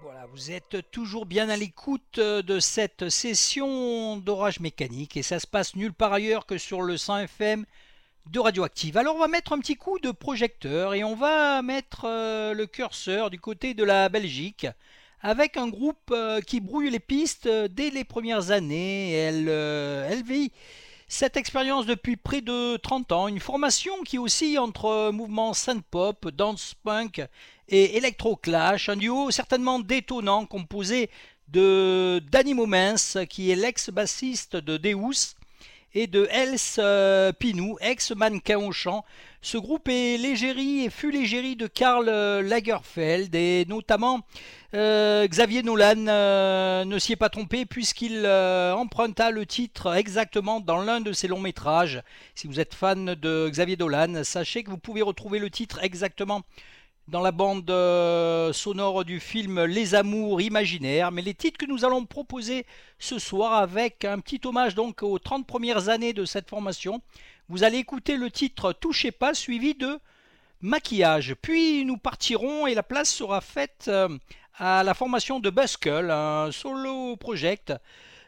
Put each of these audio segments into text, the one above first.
Voilà, vous êtes toujours bien à l'écoute de cette session d'orage mécanique et ça se passe nulle part ailleurs que sur le 100 FM de Radioactive. Alors on va mettre un petit coup de projecteur et on va mettre le curseur du côté de la Belgique avec un groupe qui brouille les pistes dès les premières années. Elle vit cette expérience depuis près de 30 ans, une formation qui oscille entre mouvement synth-pop, dance punk et electro-clash, un duo certainement détonnant composé de Danny Momens qui est l'ex-bassiste de Deus et de Els Pinou, ex-mannequin au chant. Ce groupe est l'égérie et fut l'égérie de Karl Lagerfeld et notamment Xavier Dolan ne s'y est pas trompé puisqu'il emprunta le titre exactement dans l'un de ses longs métrages. Si vous êtes fan de Xavier Dolan, sachez que vous pouvez retrouver le titre exactement dans la bande sonore du film Les Amours Imaginaires. Mais les titres que nous allons proposer ce soir avec un petit hommage donc aux 30 premières années de cette formation. Vous allez écouter le titre Touchez pas suivi de Maquillage. Puis nous partirons et la place sera faite à la formation de Buzzkill, un solo project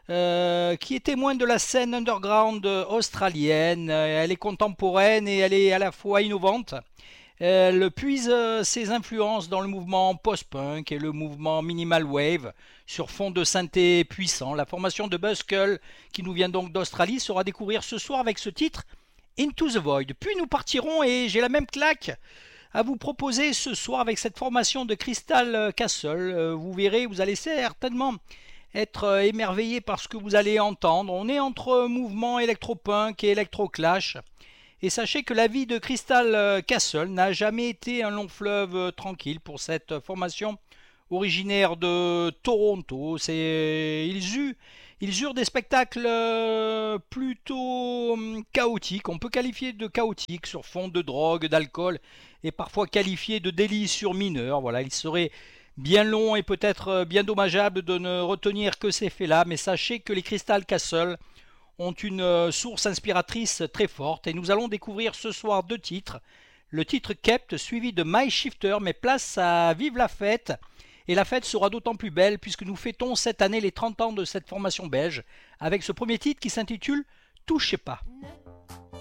qui est témoin de la scène underground australienne. Elle est contemporaine et elle est à la fois innovante. Elle puise ses influences dans le mouvement post-punk et le mouvement minimal wave sur fond de synthé puissant. La formation de Buzzkill, qui nous vient donc d'Australie, sera à découvrir ce soir avec ce titre Into the Void. Puis nous partirons et j'ai la même claque à vous proposer ce soir avec cette formation de Crystal Castle. Vous verrez, vous allez certainement être émerveillé par ce que vous allez entendre. On est entre mouvement électropunk et électroclash. Et sachez que la vie de Crystal Castle n'a jamais été un long fleuve tranquille pour cette formation originaire de Toronto. Ils eurent des spectacles plutôt chaotiques. On peut qualifier de chaotiques sur fond de drogue, d'alcool et parfois qualifier de délits sur mineurs. Voilà, il serait bien long et peut-être bien dommageable de ne retenir que ces faits-là. Mais sachez que les Crystal Castle ont une source inspiratrice très forte et nous allons découvrir ce soir deux titres. Le titre Kept suivi de My Shifter, mais place à Vive la fête. Et la fête sera d'autant plus belle puisque nous fêtons cette année les 30 ans de cette formation belge avec ce premier titre qui s'intitule Touchez pas.